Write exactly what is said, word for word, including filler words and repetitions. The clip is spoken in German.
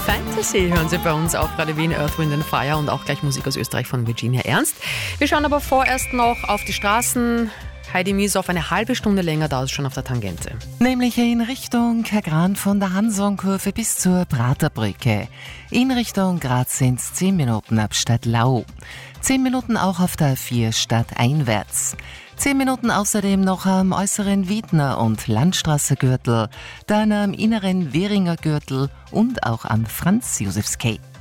Fantasy hören Sie bei uns auf Radio Wien, Earth, Wind and Fire und auch gleich Musik aus Österreich von Virginia Ernst. Wir schauen aber vorerst noch auf die Straßen. Heidi Mies, auf eine halbe Stunde länger dauert es schon auf der Tangente. Nämlich in Richtung Kagran von der Hansonkurve bis zur Praterbrücke. In Richtung Graz sind es zehn Minuten ab Stadtlau. zehn Minuten auch auf der A vier stadteinwärts. zehn Minuten außerdem noch am äußeren Wiedner- und Landstraßegürtel, dann am inneren Währinger Gürtel und auch am Franz-Josefs-Quai.